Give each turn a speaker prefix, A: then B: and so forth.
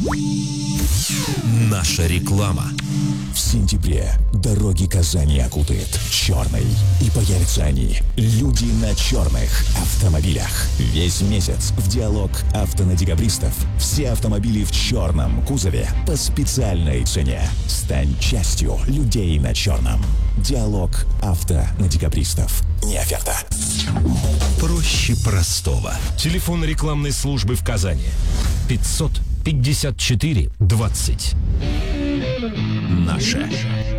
A: Наша реклама.
B: В сентябре дороги Казани окутает черный. И появятся они, люди на черных автомобилях. Весь месяц в диалог авто на декабристов. Все автомобили в черном кузове по специальной цене. Стань частью людей на черном. Диалог авто на декабристов. Не оферта.
A: Проще простого. Телефон рекламной службы в Казани. 554 20. Наша